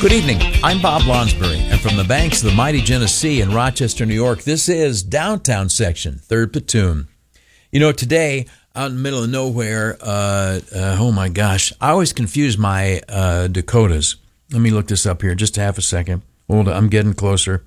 Good evening. I'm Bob Lonsbury, and from the banks of the mighty Genesee in Rochester, New York, this is Downtown Section, 3rd Platoon. You know, today, out in the middle of nowhere, oh my gosh, I always confuse my Dakotas. Let me look this up here, just half a second. Hold on, I'm getting closer.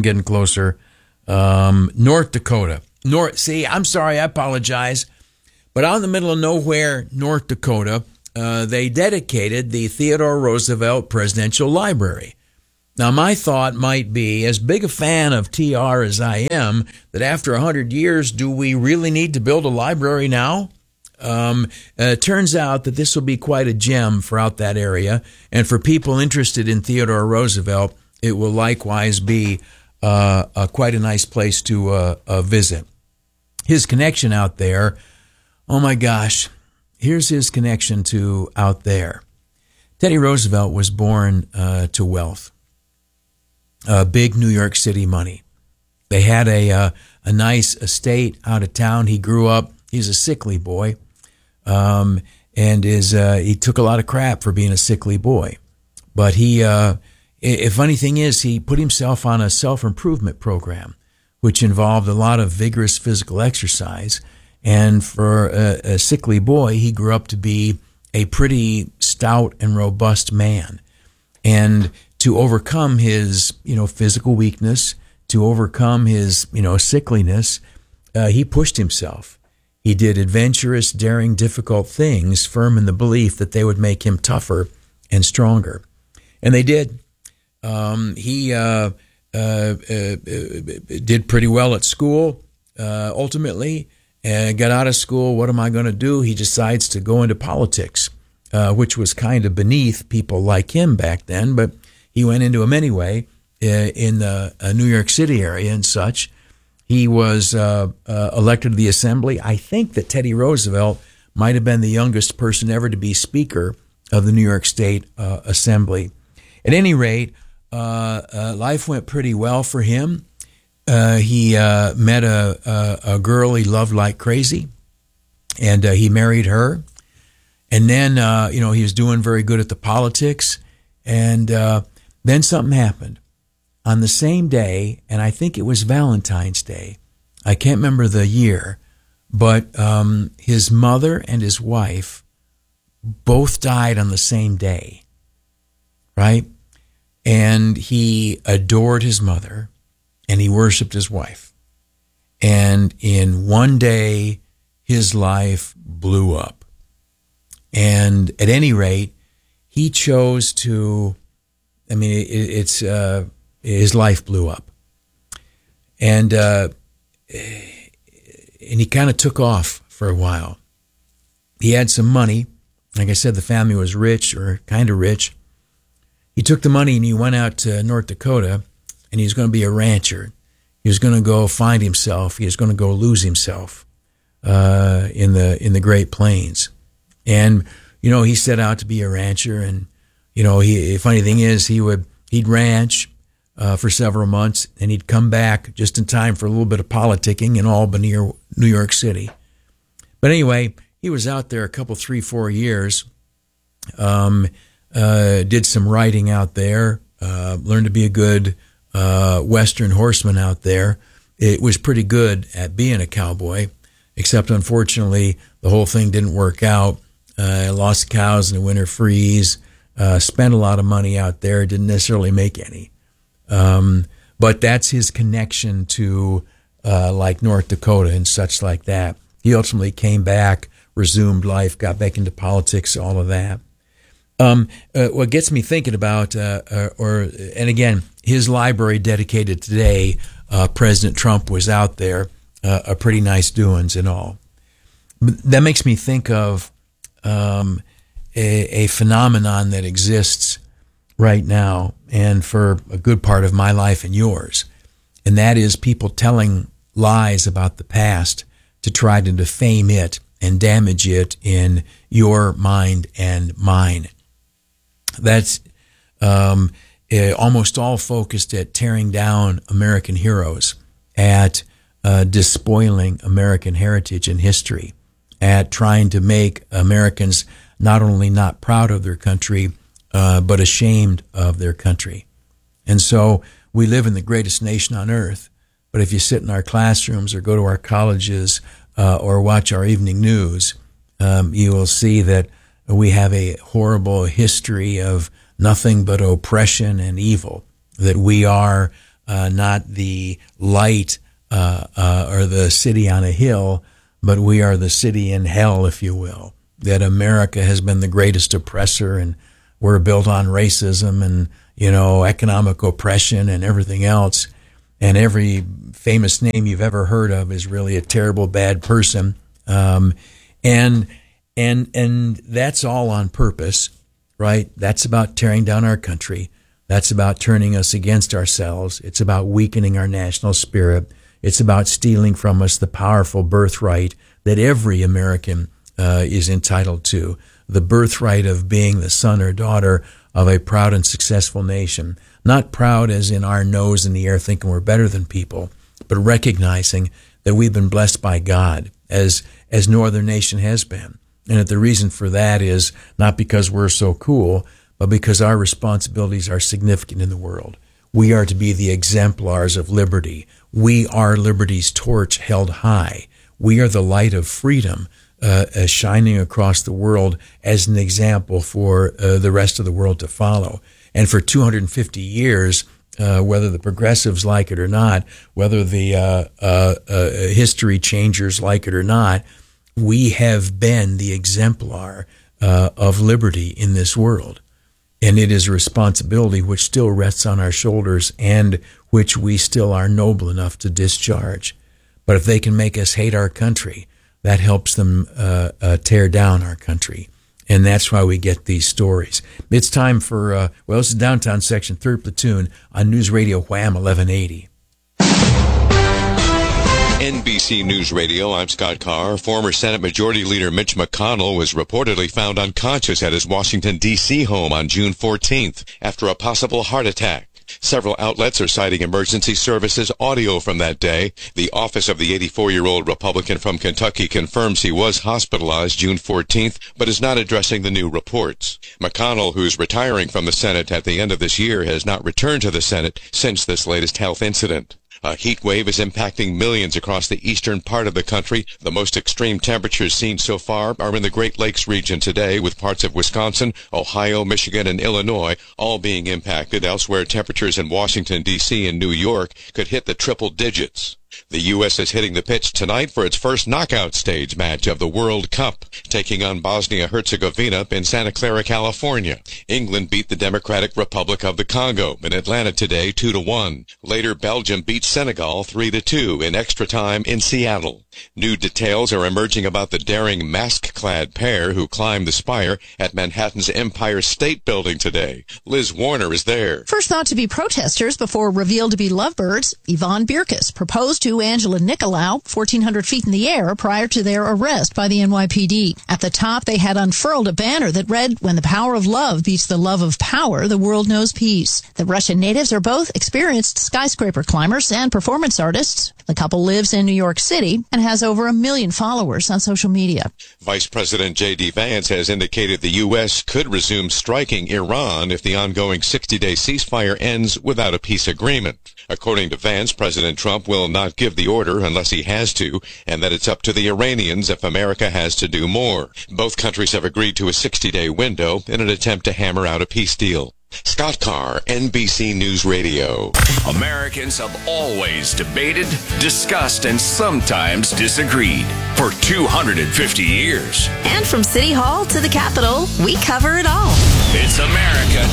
North Dakota. I'm sorry, I apologize. But out in the middle of nowhere, North Dakota, they dedicated the Theodore Roosevelt Presidential Library. Now, my thought might be, as big a fan of TR as I am, that after 100 years, do we really need to build a library now? It turns out that this will be quite a gem for out that area. And for people interested in Theodore Roosevelt, it will likewise be quite a nice place to visit. His connection out there, oh my gosh, here's his connection to out there. Teddy Roosevelt was born to wealth, big New York City money. They had a nice estate out of town. He grew up, he's a sickly boy, and he took a lot of crap for being a sickly boy. But a funny thing is, he put himself on a self-improvement program, which involved a lot of vigorous physical exercise. And for a sickly boy, he grew up to be a pretty stout and robust man. And to overcome his, physical weakness, to overcome his, sickliness, he pushed himself. He did adventurous, daring, difficult things, firm in the belief that they would make him tougher and stronger. And they did. He did pretty well at school, ultimately. Got out of school. What am I going to do? He decides to go into politics, which was kind of beneath people like him back then, but he went into them anyway in the New York City area and such. He was elected to the Assembly. I think that Teddy Roosevelt might have been the youngest person ever to be Speaker of the New York State Assembly. At any rate, life went pretty well for him. He met a girl he loved like crazy, and he married her. And then, he was doing very good at the politics. And then something happened. On the same day, and I think it was Valentine's Day, I can't remember the year, but his mother and his wife both died on the same day, right? And he adored his mother, and he worshiped his wife. And in one day, his life blew up. And at any rate, he chose to, his life blew up. And he kind of took off for a while. He had some money. Like I said, the family was rich, or kind of rich. He took the money and he went out to North Dakota, and he was going to be a rancher. He was going to go find himself. He was going to go lose himself in the Great Plains. And, he set out to be a rancher. And, funny thing is, he'd ranch for several months, and he'd come back just in time for a little bit of politicking in Albany or New York City. But anyway, he was out there a couple, 3-4 years, did some riding out there, learned to be a good Western horseman out there. It was pretty good at being a cowboy, except unfortunately the whole thing didn't work out. Lost cows in the winter freeze, spent a lot of money out there, didn't necessarily make any. But that's his connection to like North Dakota and such like that. He ultimately came back, resumed life, got back into politics, all of that. What gets me thinking about, and again, his library dedicated today, President Trump was out there, a pretty nice doings and all. But that makes me think of a phenomenon that exists right now, and for a good part of my life and yours, and that is people telling lies about the past to try to defame it and damage it in your mind and mine. That's almost all focused at tearing down American heroes, at despoiling American heritage and history, at trying to make Americans not only not proud of their country, but ashamed of their country. And so we live in the greatest nation on earth. But if you sit in our classrooms or go to our colleges or watch our evening news, you will see that we have a horrible history of nothing but oppression and evil, that we are not the light or the city on a hill, but we are the city in hell, if you will, that America has been the greatest oppressor, and we're built on racism and, economic oppression and everything else. And every famous name you've ever heard of is really a terrible, bad person. And that's all on purpose, right? That's about tearing down our country. That's about turning us against ourselves. It's about weakening our national spirit. It's about stealing from us the powerful birthright that every American is entitled to, the birthright of being the son or daughter of a proud and successful nation. Not proud as in our nose in the air thinking we're better than people, but recognizing that we've been blessed by God as no other nation has been. And that the reason for that is not because we're so cool, but because our responsibilities are significant in the world. We are to be the exemplars of liberty. We are liberty's torch held high. We are the light of freedom shining across the world as an example for the rest of the world to follow. And for 250 years, whether the progressives like it or not, whether the history changers like it or not, we have been the exemplar of liberty in this world. And it is a responsibility which still rests on our shoulders and which we still are noble enough to discharge. But if they can make us hate our country, that helps them tear down our country. And that's why we get these stories. It's time for, this is Downtown Section, 3rd Platoon on News Radio Wham 1180. NBC News Radio, I'm Scott Carr. Former Senate Majority Leader Mitch McConnell was reportedly found unconscious at his Washington, D.C. home on June 14th after a possible heart attack. Several outlets are citing emergency services audio from that day. The office of the 84-year-old Republican from Kentucky confirms he was hospitalized June 14th, but is not addressing the new reports. McConnell, who's retiring from the Senate at the end of this year, has not returned to the Senate since this latest health incident. A heat wave is impacting millions across the eastern part of the country. The most extreme temperatures seen so far are in the Great Lakes region today, with parts of Wisconsin, Ohio, Michigan, and Illinois all being impacted. Elsewhere, temperatures in Washington, D.C. and New York could hit the triple digits. The U.S. is hitting the pitch tonight for its first knockout stage match of the World Cup, taking on Bosnia-Herzegovina in Santa Clara, California. England beat the Democratic Republic of the Congo in Atlanta today 2-1. Later, Belgium beat Senegal 3-2 in extra time in Seattle. New details are emerging about the daring mask-clad pair who climbed the spire at Manhattan's Empire State Building today. Liz Warner is there. First thought to be protesters before revealed to be lovebirds, Yvonne Birkus proposed to Angela Nicolau 1,400 feet in the air prior to their arrest by the NYPD. At the top, they had unfurled a banner that read, "When the power of love beats the love of power, the world knows peace." The Russian natives are both experienced skyscraper climbers and performance artists. The couple lives in New York City and has over 1 million followers on social media. Vice President J.D. Vance has indicated the U.S. could resume striking Iran if the ongoing 60-day ceasefire ends without a peace agreement. According to Vance, President Trump will not give the order unless he has to, and that it's up to the Iranians if America has to do more. Both countries have agreed to a 60-day window in an attempt to hammer out a peace deal. Scott Carr, NBC News Radio. Americans have always debated, discussed, and sometimes disagreed for 250 years. And from City Hall to the Capitol, we cover it all. It's America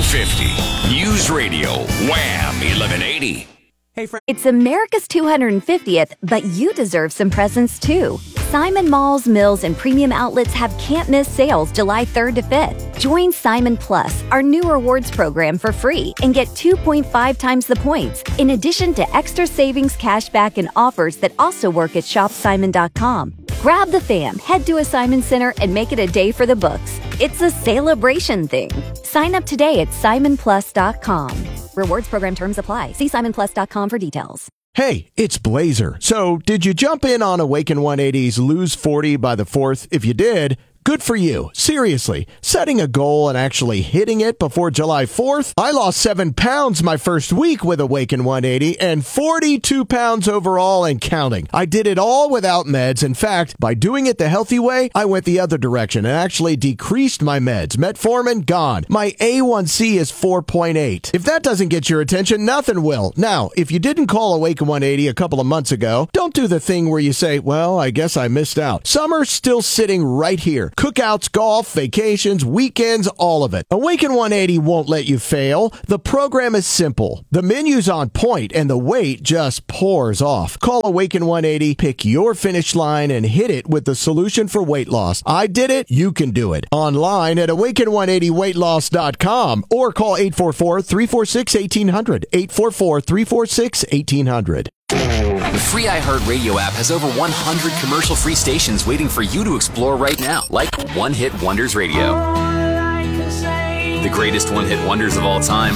250. News Radio, Wham 1180. Hey, it's America's 250th, but you deserve some presents too. Simon Malls, Mills, and Premium Outlets have can't-miss sales July 3rd to 5th. Join Simon Plus, our new rewards program, for free and get 2.5 times the points, in addition to extra savings, cashback, and offers that also work at shopsimon.com. Grab the fam, head to a Simon Center, and make it a day for the books. It's a celebration thing. Sign up today at simonplus.com. Rewards program terms apply. See simonplus.com for details. Hey, it's Blazer. So, did you jump in on Awaken 180's Lose 40 by the 4th? If you did, Good for you. Seriously, setting a goal and actually hitting it before July 4th. I lost 7 pounds my first week with Awaken 180 and 42 pounds overall and counting. I did it all without meds. In fact, by doing it the healthy way, I went the other direction and actually decreased my meds. Metformin, gone. My A1C is 4.8. If that doesn't get your attention, nothing will. Now, if you didn't call Awaken 180 a couple of months ago, don't do the thing where you say, well, I guess I missed out. Summer's still sitting right here. Cookouts, golf, vacations, weekends, all of it. Awaken 180 won't let you fail. The program is simple. The menu's on point and the weight just pours off. Call Awaken 180, pick your finish line and hit it with the solution for weight loss. I did it. You can do it. Online at awaken180weightloss.com or call 844-346-1800. 844-346-1800. The free iHeartRadio app has over 100 commercial-free stations waiting for you to explore right now, like One Hit Wonders Radio. The greatest one-hit wonders of all time.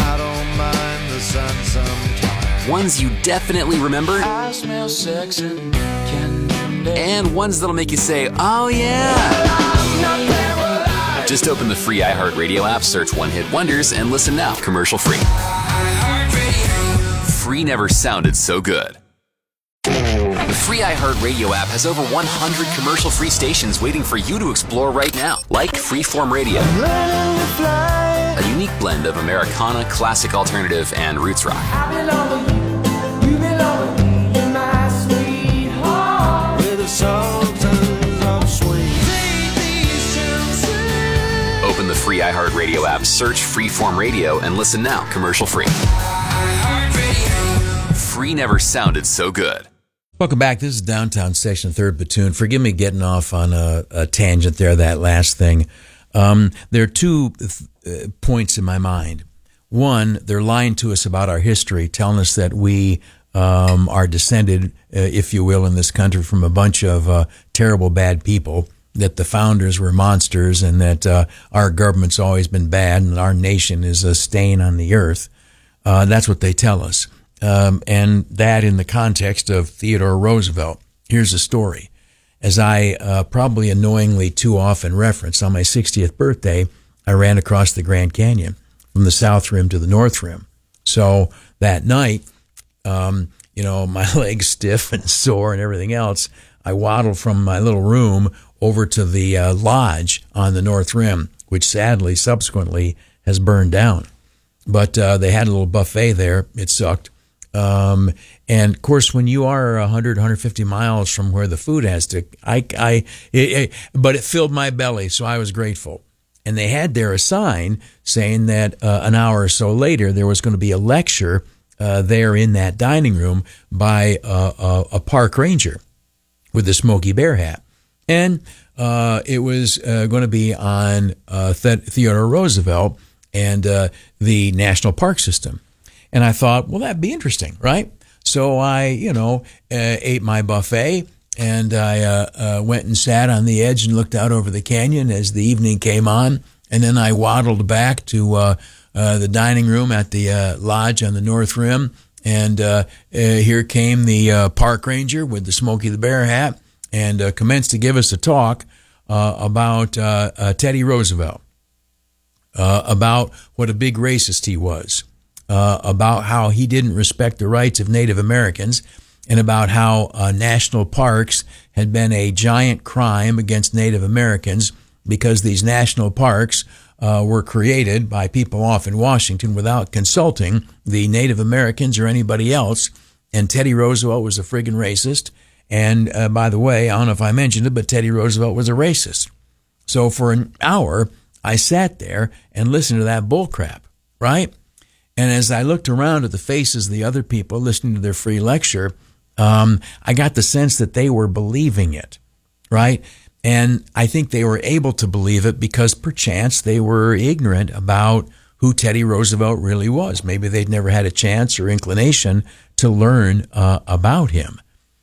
Ones you definitely remember. And ones that'll make you say, oh yeah. Just open the free iHeartRadio app, search One Hit Wonders, and listen now, commercial-free. Free never sounded so good. The free iHeartRadio app has over 100 commercial-free stations waiting for you to explore right now, like Freeform Radio, a unique blend of Americana, classic alternative, and roots rock. Open the free iHeartRadio app, search Freeform Radio, and listen now, commercial-free. Free never sounded so good. Welcome back. This is Downtown Section 3rd Platoon. Forgive me getting off on a tangent there, that last thing. There are two points in my mind. One, they're lying to us about our history, telling us that we are descended, if you will, in this country from a bunch of terrible, bad people, that the founders were monsters, and that our government's always been bad, and our nation is a stain on the earth. That's what they tell us. And that in the context of Theodore Roosevelt. Here's a story. As I probably annoyingly too often reference, on my 60th birthday, I ran across the Grand Canyon from the South Rim to the North Rim. So that night, my legs stiff and sore and everything else, I waddled from my little room over to the lodge on the North Rim, which sadly, subsequently, has burned down. But they had a little buffet there. It sucked. And of course, when you are 100, 150 miles from where the food has to, but it filled my belly, so I was grateful. And they had there a sign saying that an hour or so later, there was going to be a lecture there in that dining room by a park ranger with a Smokey Bear hat. And it was going to be on Theodore Roosevelt and the National Park System. And I thought, well, that'd be interesting, right? So I, ate my buffet, and I went and sat on the edge and looked out over the canyon as the evening came on. And then I waddled back to the dining room at the lodge on the North Rim. And here came the park ranger with the Smokey the Bear hat and commenced to give us a talk about Teddy Roosevelt, about what a big racist he was. About how he didn't respect the rights of Native Americans, and about how national parks had been a giant crime against Native Americans because these national parks were created by people off in Washington without consulting the Native Americans or anybody else. And Teddy Roosevelt was a friggin' racist. And by the way, I don't know if I mentioned it, but Teddy Roosevelt was a racist. So for an hour, I sat there and listened to that bullcrap, right? And as I looked around at the faces of the other people listening to their free lecture, I got the sense that they were believing it, right? And I think they were able to believe it because perchance they were ignorant about who Teddy Roosevelt really was. Maybe they'd never had a chance or inclination to learn about him.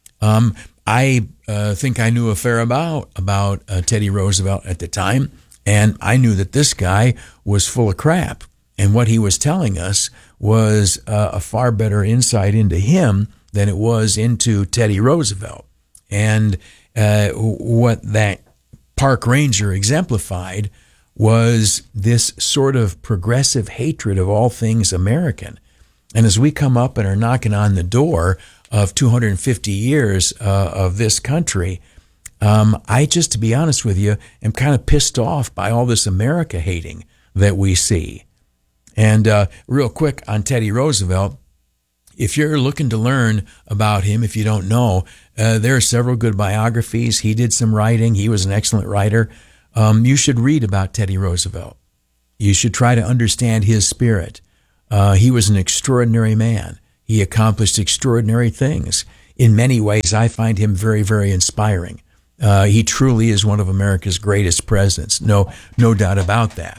I think I knew a fair about Teddy Roosevelt at the time, and I knew that this guy was full of crap. And what he was telling us was a far better insight into him than it was into Teddy Roosevelt. And what that park ranger exemplified was this sort of progressive hatred of all things American. And as we come up and are knocking on the door of 250 years of this country, I just, to be honest with you, am kind of pissed off by all this America hating that we see. And real quick on Teddy Roosevelt, if you're looking to learn about him, if you don't know, there are several good biographies. He did some writing. He was an excellent writer. You should read about Teddy Roosevelt. You should try to understand his spirit. He was an extraordinary man. He accomplished extraordinary things. In many ways, I find him very, very inspiring. He truly is one of America's greatest presidents. No doubt about that.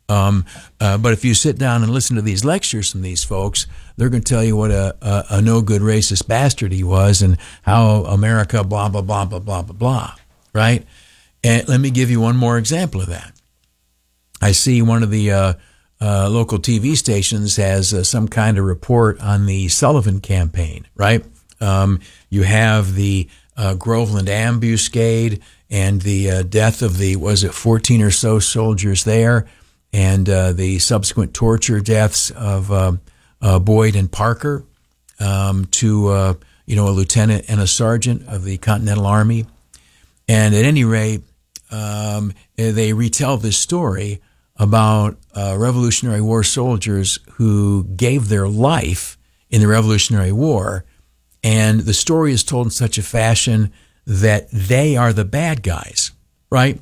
But if you sit down and listen to these lectures from these folks, they're going to tell you what a no-good racist bastard he was and how America blah, blah, blah, blah, blah, blah, blah, right? And let me give you one more example of that. I see one of the local TV stations has some kind of report on the Sullivan campaign, right? You have the Groveland ambuscade and the death of 14 or so soldiers there, and the subsequent torture deaths of Boyd and Parker to a lieutenant and a sergeant of the Continental Army. And at any rate, they retell this story about Revolutionary War soldiers who gave their life in the Revolutionary War, and the story is told in such a fashion that they are the bad guys, right?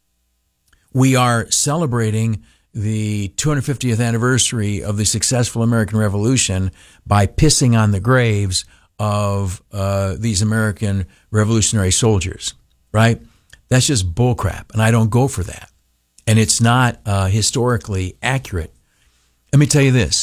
We are celebrating the 250th anniversary of the successful American Revolution by pissing on the graves of these American revolutionary soldiers, right? That's just bullcrap, and I don't go for that. And it's not historically accurate. Let me tell you this.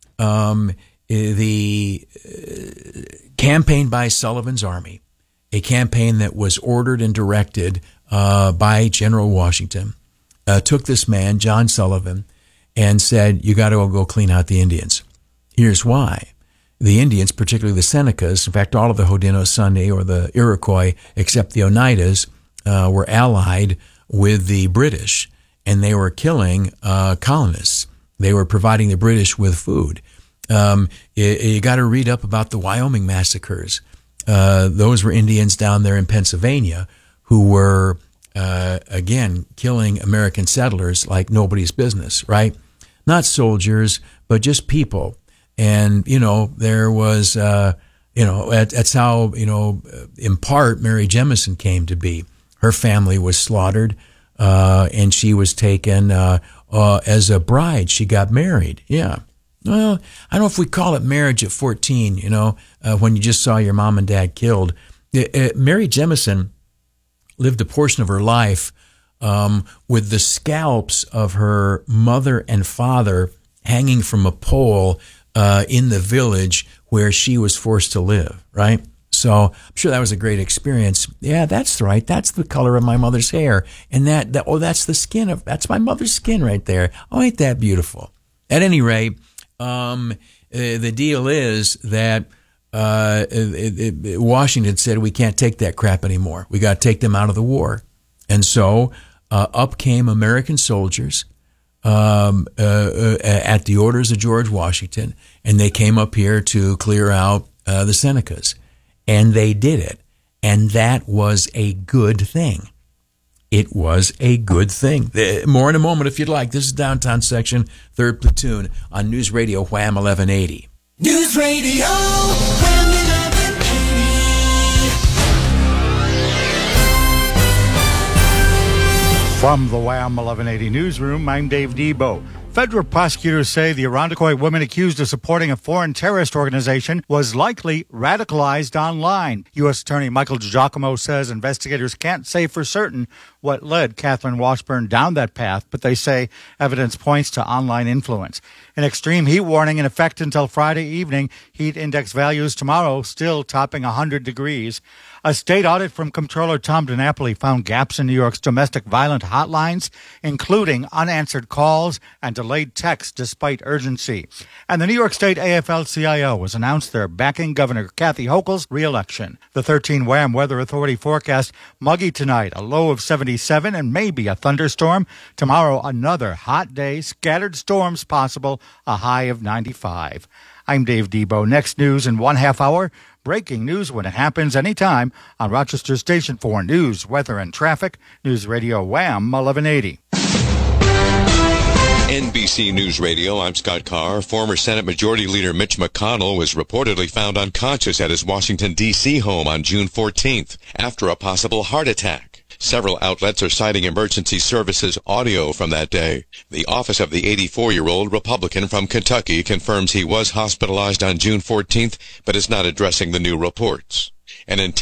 The campaign by Sullivan's Army, a campaign that was ordered and directed by General Washington, took this man, John Sullivan, and said, you got to go clean out the Indians. Here's why. The Indians, particularly the Senecas, in fact, all of the Haudenosaunee or the Iroquois, except the Oneidas, were allied with the British, and they were killing colonists. They were providing the British with food. You got to read up about the Wyoming massacres. Those were Indians down there in Pennsylvania who were, again, killing American settlers like nobody's business, right? Not soldiers, but just people. And, there was, that's how, in part, Mary Jemison came to be. Her family was slaughtered, and she was taken as a bride. She got married. Yeah. Well, I don't know if we call it marriage at 14, when you just saw your mom and dad killed. Mary Jemison lived a portion of her life with the scalps of her mother and father hanging from a pole in the village where she was forced to live, right? So I'm sure that was a great experience. Yeah, that's right. That's the color of my mother's hair. And that's the skin that's my mother's skin right there. Oh, ain't that beautiful? At any rate, the deal is that Washington said we can't take that crap anymore. We got to take them out of the war. And so up came American soldiers at the orders of George Washington, and they came up here to clear out the Senecas. And they did it. And that was a good thing. It was a good thing. More in a moment if you'd like. This is Downtown Section, 3rd Platoon on News Radio Wham 1180. News Radio Wham 1180. From the Wham 1180 newsroom, I'm Dave Debo. Federal prosecutors say the Irondequoit woman accused of supporting a foreign terrorist organization was likely radicalized online. U.S. Attorney Michael DiGiacomo says investigators can't say for certain what led Catherine Washburn down that path, but they say evidence points to online influence. An extreme heat warning in effect until Friday evening. Heat index values tomorrow still topping 100 degrees. A state audit from Comptroller Tom DiNapoli found gaps in New York's domestic violence hotlines, including unanswered calls and delayed text despite urgency. And the New York State AFL-CIO has announced they're backing Governor Kathy Hochul's re-election. The 13 WHAM Weather Authority forecast muggy tonight, a low of 77 and maybe a thunderstorm. Tomorrow, another hot day, scattered storms possible, a high of 95. I'm Dave Debo. Next news in 1/2 hour. Breaking news when it happens anytime on Rochester Station 4 News, Weather, and Traffic. News Radio Wham 1180. NBC News Radio, I'm Scott Carr. Former Senate Majority Leader Mitch McConnell was reportedly found unconscious at his Washington, D.C. home on June 14th after a possible heart attack. Several outlets are citing emergency services audio from that day. The office of the 84-year-old Republican from Kentucky confirms he was hospitalized on June 14th, but is not addressing the new reports. An